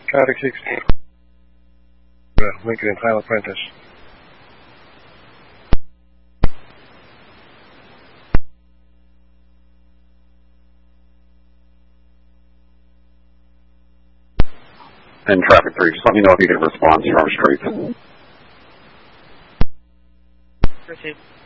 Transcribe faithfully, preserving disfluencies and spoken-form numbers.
Traffic sixteen. Uh, Lincoln and Tyler Prentice. And traffic three, just let me know if you get a response from streets. Received.